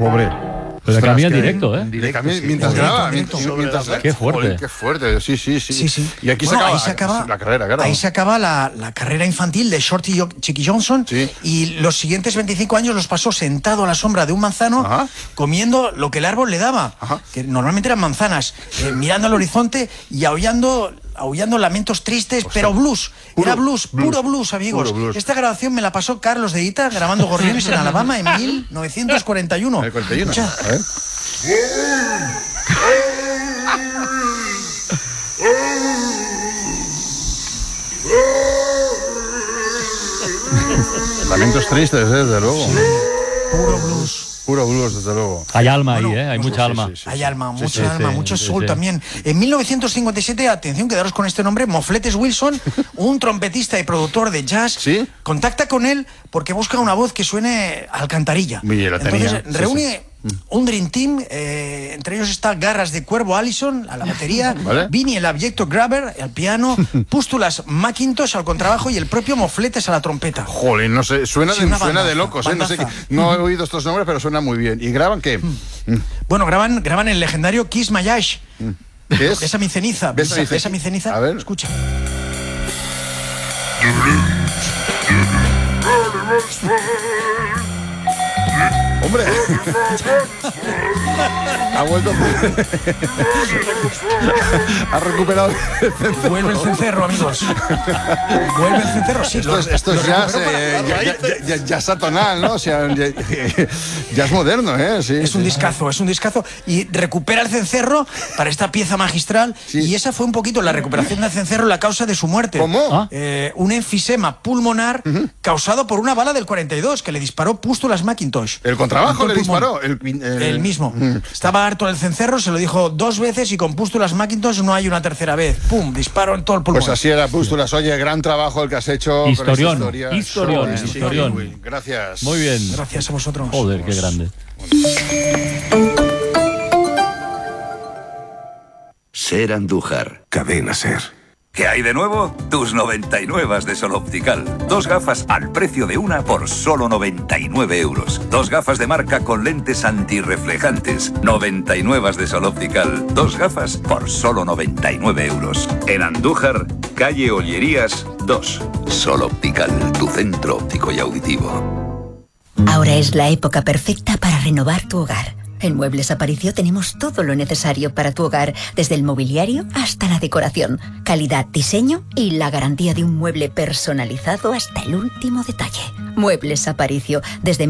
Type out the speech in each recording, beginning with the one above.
Pobre. Pero le cambia el directo, ¿eh? Mientras graba. Qué fuerte. Joder, qué fuerte, sí. Y aquí Bueno, se acaba la carrera, claro. Ahí se acaba la carrera infantil de Shorty Chicky Johnson. Sí. Y los siguientes 25 años los pasó sentado a la sombra de un manzano, Ajá. comiendo lo que el árbol le daba, Ajá. que normalmente eran manzanas, mirando al horizonte y aullando lamentos tristes, pero blues. Era blues, puro blues, amigos. Puro blues. Esta grabación me la pasó Carlos de Ita grabando Gorriones en Alabama en 1941. El 41. Escucha. A ver. Lamentos tristes, desde luego. Puro blues. Puro blues, desde luego. Hay alma Bueno, ahí, ¿eh? Hay mucha alma. Hay alma, Sí, mucha alma, sí, mucho sí, soul sí. también. En 1957, atención, quedaros con este nombre, Mofletes Wilson, un trompetista y productor de jazz, ¿Sí? contacta con él porque busca una voz que suene a alcantarilla. Mira, la tenía. Entonces Sí, reúne un Dream Team, entre ellos está Garras de Cuervo Allison a la batería, ¿Vale? Vinnie el abyecto Grabber al piano, Pústulas McIntosh al contrabajo y el propio Mofletes a la trompeta. Joder, no sé, suena Sí, una de bandaza, locos, ¿eh? No sé bandaza. no he oído estos nombres, pero suena muy bien. ¿Y graban qué? Bueno, graban el legendario Kiss My Ash. ¿Qué es? Besa mi ceniza. Besa mi ceniza. A ver. Escucha. ¡Hombre! Ha vuelto. Ha recuperado el cencerro. Vuelve el cencerro, amigos. Vuelve el cencerro, sí. Esto es jazz atonal, ¿no? O sea, jazz moderno, ¿eh? Sí, Es un discazo. Y recupera el cencerro para esta pieza magistral. Sí. Y esa fue un poquito la recuperación del cencerro, la causa de su muerte. ¿Cómo? Un enfisema pulmonar causado por una bala del 42 que le disparó Pústulas McIntosh. El contrabajo le disparó. El mismo. Estaba harto del cencerro, se lo dijo 2 veces y con Pústulas McIntosh no hay una tercera vez. ¡Pum! Disparo en todo el pulmón. Pues así era, Pústulas. Oye, gran trabajo el que has hecho. Historión, con esta historión, Sí, historión. sí, gracias. Muy bien. Gracias a vosotros. Joder, qué grande. Ser Andújar. Cadena Ser. ¿Qué hay de nuevo? Tus 99 de Sol Optical. 2 gafas al precio de una por solo 99 euros. 2 gafas de marca con lentes antirreflejantes. 99 de Sol Optical. 2 gafas por solo 99 euros. En Andújar, calle Ollerías 2. Sol Optical, tu centro óptico y auditivo. Ahora es la época perfecta para renovar tu hogar. En Muebles Aparicio tenemos todo lo necesario para tu hogar, desde el mobiliario hasta la decoración, calidad, diseño y la garantía de un mueble personalizado hasta el último detalle. Muebles Aparicio, desde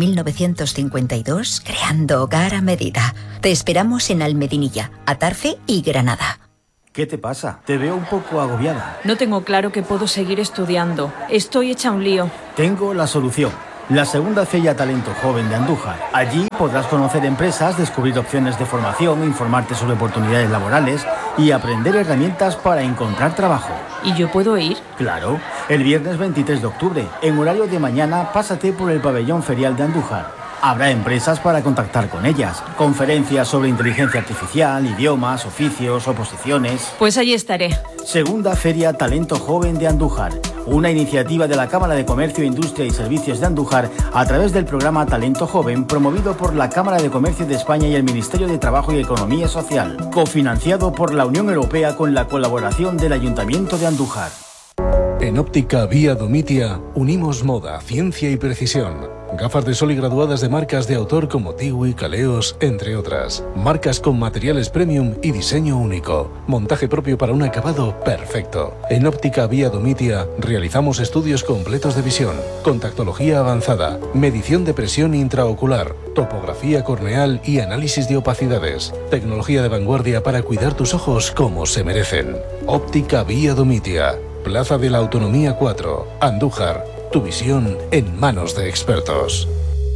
1952, creando hogar a medida. Te esperamos en Almedinilla, Atarfe y Granada. ¿Qué te pasa? Te veo un poco agobiada. No tengo claro que puedo seguir estudiando. Estoy hecha un lío. Tengo la solución. La segunda Feria Talento Joven de Andújar. Allí podrás conocer empresas, descubrir opciones de formación, informarte sobre oportunidades laborales y aprender herramientas para encontrar trabajo. ¿Y yo puedo ir? Claro, el viernes 23 de octubre, en horario de mañana, pásate por el pabellón ferial de Andújar. Habrá empresas para contactar con ellas, conferencias sobre inteligencia artificial, idiomas, oficios, oposiciones. Pues allí estaré. Segunda Feria Talento Joven de Andújar, una iniciativa de la Cámara de Comercio, Industria y Servicios de Andújar a través del programa Talento Joven promovido por la Cámara de Comercio de España y el Ministerio de Trabajo y Economía Social, cofinanciado por la Unión Europea con la colaboración del Ayuntamiento de Andújar. En Óptica Vía Domitia unimos moda, ciencia y precisión. Gafas de sol y graduadas de marcas de autor como Tiwi, Caleos, entre otras. Marcas con materiales premium y diseño único. Montaje propio para un acabado perfecto. En Óptica Vía Domitia realizamos estudios completos de visión, contactología avanzada, medición de presión intraocular, topografía corneal y análisis de opacidades. Tecnología de vanguardia para cuidar tus ojos como se merecen. Óptica Vía Domitia. Plaza de la Autonomía 4, Andújar. Tu visión en manos de expertos.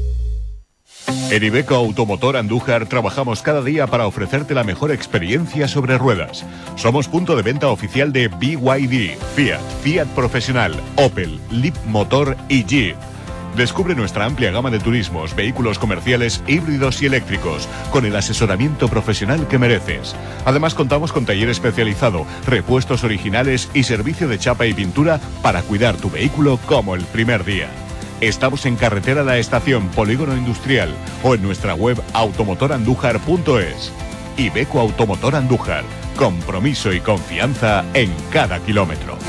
En Iveco Automotor Andújar trabajamos cada día para ofrecerte la mejor experiencia sobre ruedas. Somos punto de venta oficial de BYD, Fiat, Fiat Profesional, Opel, Leapmotor y Jeep. Descubre nuestra amplia gama de turismos, vehículos comerciales, híbridos y eléctricos, con el asesoramiento profesional que mereces. Además, contamos con taller especializado, repuestos originales y servicio de chapa y pintura para cuidar tu vehículo como el primer día. Estamos en Carretera La Estación, Polígono Industrial, o en nuestra web automotorandújar.es. Iveco Automotor Andújar. Compromiso y confianza en cada kilómetro.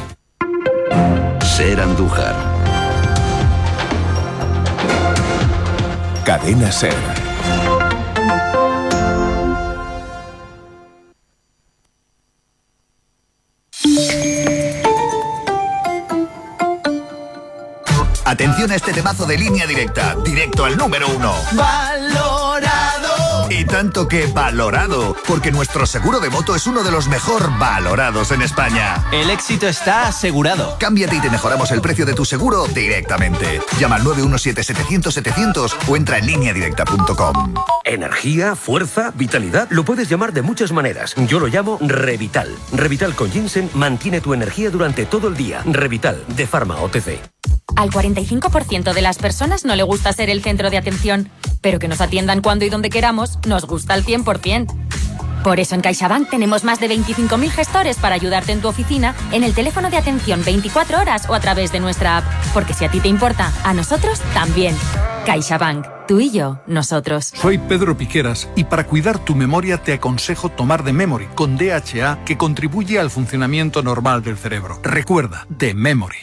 Ser Andújar. Cadena Ser. Atención a este temazo de Línea Directa, directo al número 1. ¡Valorado! Y tanto que valorado, porque nuestro seguro de moto es uno de los mejor valorados en España. El éxito está asegurado. Cámbiate y te mejoramos el precio de tu seguro directamente. Llama al 917-700-700 o entra en lineadirecta.com. Energía, fuerza, vitalidad, lo puedes llamar de muchas maneras. Yo lo llamo Revital. Revital con ginseng mantiene tu energía durante todo el día. Revital, de Pharma OTC. Al 45% de las personas no le gusta ser el centro de atención, pero que nos atiendan cuando y donde queramos nos gusta al 100%. Por eso en CaixaBank tenemos más de 25.000 gestores para ayudarte en tu oficina, en el teléfono de atención 24 horas o a través de nuestra app. Porque si a ti te importa, a nosotros también. CaixaBank. Tú y yo, nosotros. Soy Pedro Piqueras y para cuidar tu memoria te aconsejo tomar The Memory con DHA, que contribuye al funcionamiento normal del cerebro. Recuerda, The Memory.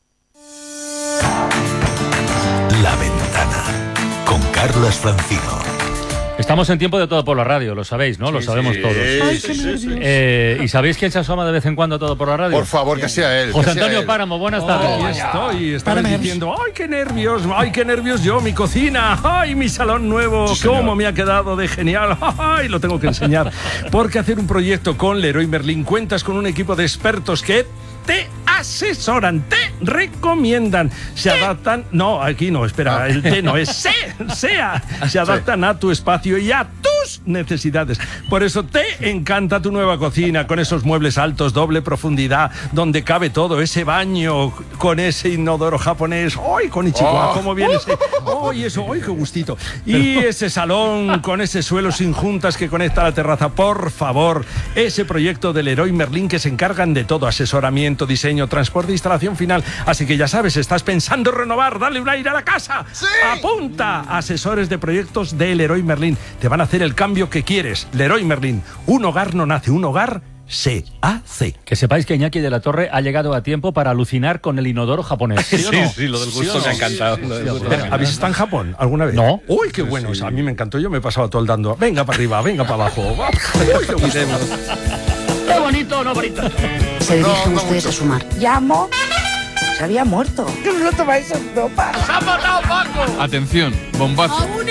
La Ventana, con Carlos Francino. Estamos en tiempo de Todo por la Radio, lo sabéis, ¿no? Lo sabemos todos. Ay, qué nervios. ¿Y sabéis quién se asoma de vez en cuando a Todo por la Radio? Por favor, que sea él. José Antonio Páramo, buenas tardes. Estaba diciendo, ¡ay, qué nervios yo, mi cocina! ¡Ay, mi salón nuevo! Sí, ¡cómo me ha quedado de genial! ¡Ay, lo tengo que enseñar! Porque hacer un proyecto con Leroy Merlin cuentas con un equipo de expertos que te asesoran, te recomiendan, se adaptan... No, aquí no, espera, el T no es SEA. Se adaptan a tu espacio y a tus necesidades. Por eso te encanta tu nueva cocina, con esos muebles altos, doble profundidad, donde cabe todo, ese baño con ese inodoro japonés. ¡Ay, con Ichiwa! ¿Cómo viene ese? ¡Ay, eso! ¡Ay, qué gustito! Y ese salón con ese suelo sin juntas que conecta a la terraza. Por favor, ese proyecto del Leroy Merlin, que se encargan de todo, asesoramiento, diseño, transporte, instalación final. Así que ya sabes, estás pensando en renovar, darle un aire a la casa. ¡Sí! Apunta, asesores de proyectos de Leroy Merlin. Te van a hacer el cambio que quieres. Leroy Merlin, un hogar no nace, un hogar se hace. Que sepáis que Iñaki de la Torre ha llegado a tiempo para alucinar con el inodoro japonés. ¿Sí o no? Sí, lo del gusto me ha encantado. Sí, ¿Habéis estado en Japón alguna vez? No. Uy, qué bueno. Sí. A mí me encantó. Yo me he pasado todo el dando. Venga para arriba, venga para abajo. Uy, qué gusto. Qué bonito, no bonito. Se dirigen ustedes a sumar. Llamo. Se había muerto. ¿Qué os lo tomáis en sopa? ¡Se ha matado Paco! Atención, bombazo.